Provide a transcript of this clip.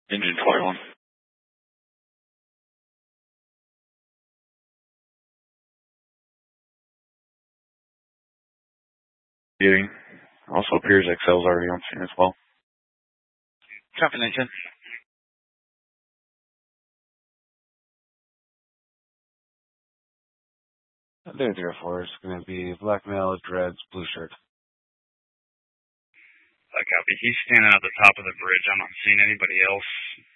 Engine 21. Getting. Also appears XL's already on scene as well. Confidential. Day 304 is going to be black male, dreads, blue shirt. I copy. He's standing at the top of the bridge. I'm not seeing anybody else.